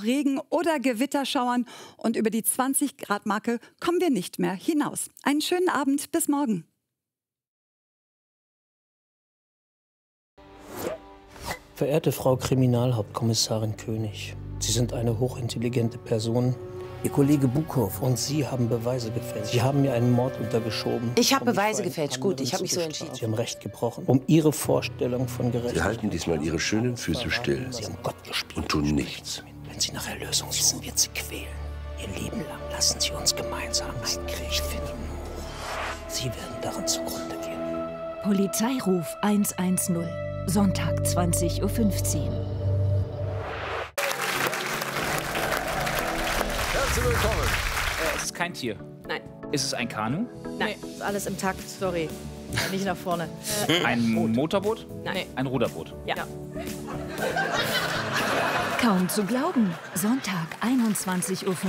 Regen oder Gewitterschauern und über die 20-Grad-Marke kommen wir nicht mehr hinaus. Einen schönen Abend, bis morgen. Verehrte Frau Kriminalhauptkommissarin König, Sie sind eine hochintelligente Person. Ihr Kollege Bukow und Sie haben Beweise gefälscht. Sie haben mir einen Mord untergeschoben. Ich habe Beweise gefälscht. Gut, ich habe mich so entschieden. Sie haben Recht gebrochen, um Ihre Vorstellung von Gerechtigkeit. Sie halten diesmal Ihre schönen Füße still. Sie haben Gott gespielt und tun nichts. Wenn Sie nach Erlösung suchen, wird Sie quälen. Ihr Leben lang lassen Sie uns gemeinsam einen Krieg finden. Sie werden daran zugrunde gehen. Polizeiruf 110. Sonntag 20:15 Uhr. Herzlich willkommen. Es ist kein Tier. Nein. Ist es ein Kanu? Nein, ist alles im Takt, sorry. Nicht nach vorne. Ein Motorboot? Nein. Ein Ruderboot? Ja. Kaum zu glauben. Sonntag 21:45 Uhr.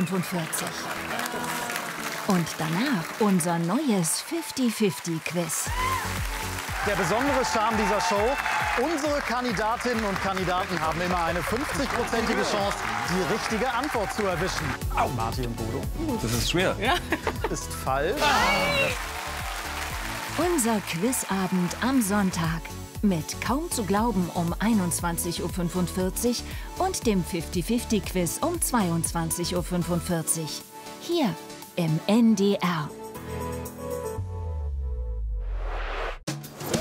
Und danach unser neues 50-50-Quiz. Der besondere Charme dieser Show: unsere Kandidatinnen und Kandidaten haben immer eine 50-prozentige Chance, die richtige Antwort zu erwischen. Au, Martin und Bodo. Das ist schwer. Ja. Ist falsch. Unser Quizabend am Sonntag. Mit Kaum zu glauben um 21:45 Uhr und dem 50-50-Quiz um 22:45 Uhr. Hier im NDR.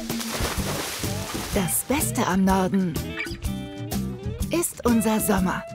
Das Beste am Norden ist unser Sommer.